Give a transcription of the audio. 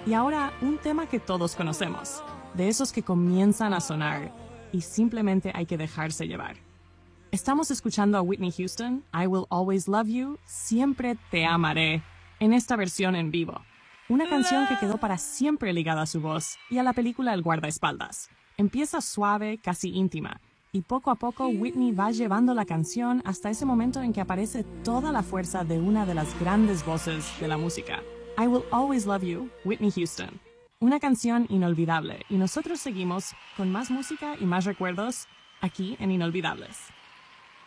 Y ahora, un tema que todos conocemos, de esos que comienzan a sonar y simplemente hay que dejarse llevar. Estamos escuchando a Whitney Houston, I Will Always Love You, Siempre Te Amaré, en esta versión en vivo. Una canción que quedó para siempre ligada a su voz y a la película El guardaespaldas. Empieza suave, casi íntima, y poco a poco Whitney va llevando la canción hasta ese momento en que aparece toda la fuerza de una de las grandes voces de la música. I Will Always Love You, Whitney Houston. Una canción inolvidable, y nosotros seguimos con más música y más recuerdos aquí en Inolvidables.